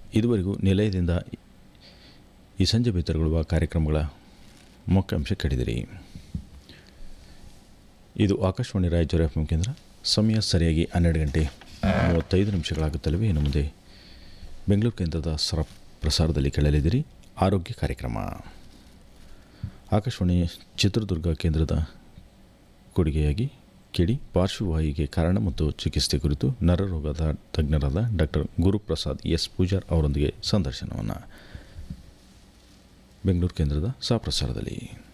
ಇದುವರೆಗೂ ನಿಲಯದಿಂದ ಈ ಸಂಜೆ ಬಿತ್ತರಗೊಳ್ಳುವ ಕಾರ್ಯಕ್ರಮಗಳ ಮುಖ್ಯಾಂಶ ಕೇಳಿದಿರಿ. ಇದು ಆಕಾಶವಾಣಿ ರಾಯಚೂರು ಎಫ್ಎಂ ಕೇಂದ್ರ. ಸಮಯ ಸರಿಯಾಗಿ 12 ಗಂಟೆ 35 ನಿಮಿಷಗಳಾಗುತ್ತಲಿವೆ. ಇನ್ನು ಮುಂದೆ ಬೆಂಗಳೂರು ಕೇಂದ್ರದ ಪ್ರಸಾರದಲ್ಲಿ ಕೇಳಲಿದ್ದೀರಿ ಆರೋಗ್ಯ ಕಾರ್ಯಕ್ರಮ. ಆಕಾಶವಾಣಿ ಚಿತ್ರದುರ್ಗ ಕೇಂದ್ರದ ಕೊಡುಗೆಯಾಗಿ ಕೇಳಿ. ಪಾರ್ಶ್ವವಾಯುವಿಗೆ ಕಾರಣ ಮತ್ತು ಚಿಕಿತ್ಸೆ ಕುರಿತು ನರರೋಗದ ತಜ್ಞರಾದ ಡಾಕ್ಟರ್ ಗುರುಪ್ರಸಾದ್ ಎಸ್ ಪೂಜಾರ್ ಅವರೊಂದಿಗೆ ಸಂದರ್ಶನವನ್ನು ಬೆಂಗಳೂರು ಕೇಂದ್ರದ ಪ್ರಸಾರದಲ್ಲಿ.